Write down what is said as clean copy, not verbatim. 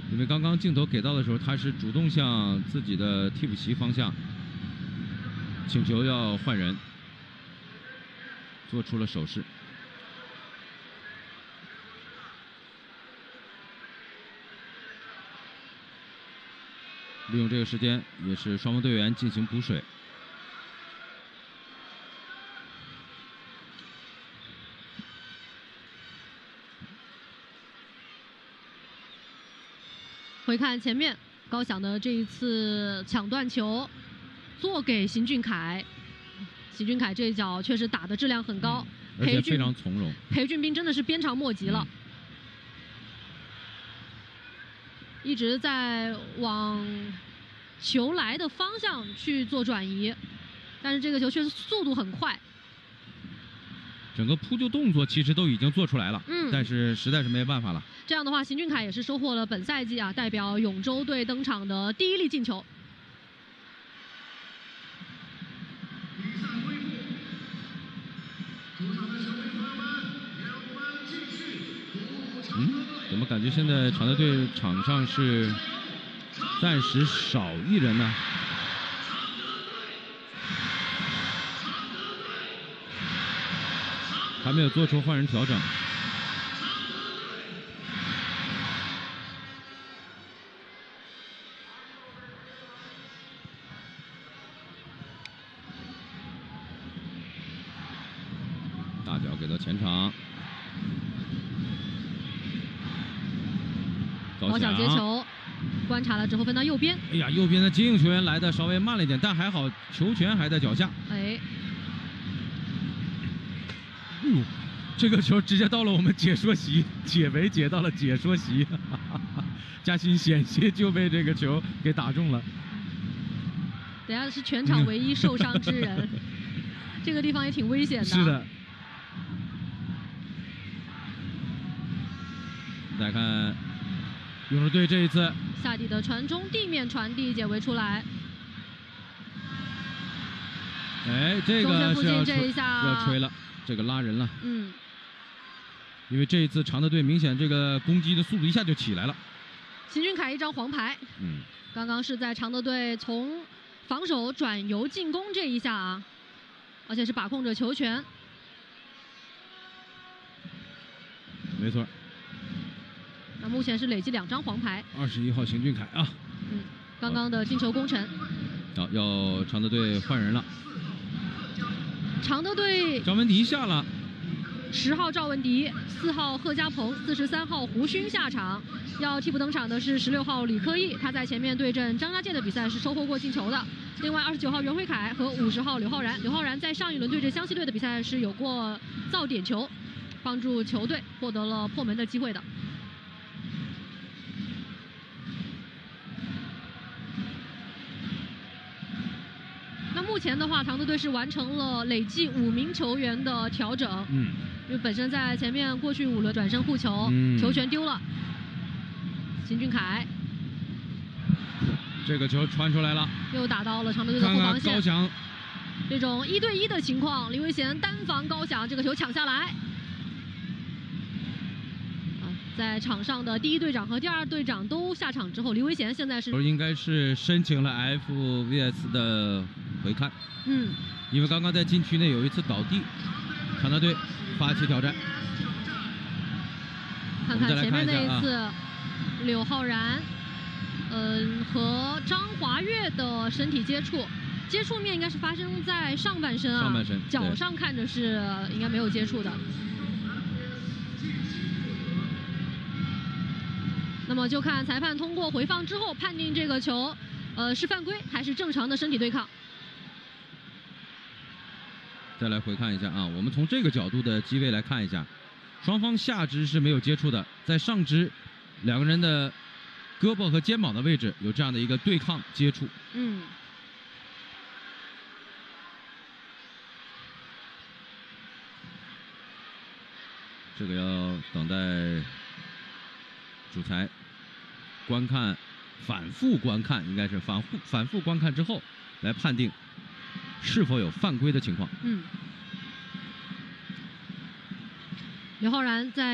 因为刚刚镜头给到的时候，他是主动向自己的替补席方向请求要换人，做出了手势。利用这个时间，也是双方队员进行补水。 回看前面高翔的这一次抢断球，做给邢俊凯。邢俊凯这一脚确实打的质量很高， 而且非常从容。 裴俊斌真的是鞭长莫及了，一直在往球来的方向去做转移，但是这个球确实速度很快。 整个扑救动作其实都已经做出来了，但是实在是没办法了。 这样的话，邢俊凯也是收获了本赛季代表永州队登场的第1粒进球。 怎么感觉现在常德队场上是暂时少一人呢？还没有做出换人调整。大脚给到前场， 高翔接球，观察了之后分到右边。 哎呀，右边的接应球员来的稍微慢了一点，但还好球权还在脚下。 哎。 这个球直接到了我们解说席，解围解到了解说席，嘉欣险些就被这个球给打中了。 等下是全场唯一受伤之人，这个地方也挺危险的。 是的。再看勇士队这一次下底的传中，地面传递解围出来。 哎，这个是要吹了，这个拉人了。因为这一次常德队明显这个攻击的速度一下就起来了。 邢俊凯一张黄牌。刚刚是在常德队从防守转由进攻这一下而且是把控着球权。 没错。 那目前是累计2张黄牌。 21号邢俊凯啊。 刚刚的进球功臣。 要常德队换人了。 常德队赵文迪下了。 10号赵文迪，4号贺家鹏，43号胡勋下场。要替补登场的是16号李科义，他在前面对阵张家界的比赛是收获过进球的。另外29号袁辉凯和50号刘浩然，刘浩然在上一轮对阵湘西队的比赛是有过造点球，帮助球队获得了破门的机会的。那目前的话，常德队是完成了累计5名球员的调整。因为本身在前面过去5轮转身护球，球权丢了。邢俊凯， 这个球传出来了， 又打到了常德队的后防线。 高翔， 这种1对1的情况，李维贤单防高翔，这个球抢下来。在场上的第1队长和第2队长都下场之后，李维贤现在是应该是申请了 FVS 的回看。因为刚刚在禁区内有一次倒地，常德队发起挑战。 看看前面那一次，柳浩然，和张华岳的身体接触面应该是发生在上半身啊，脚上看着是应该没有接触的。那么就看裁判通过回放之后判定这个球，是犯规还是正常的身体对抗。 再来回看一下我们从这个角度的机位来看一下，双方下肢是没有接触的，在上肢2个人的胳膊和肩膀的位置有这样的一个对抗接触。这个要等待主裁观看，反复观看，应该是反复观看之后来判定是否有犯规的情况。 刘浩然在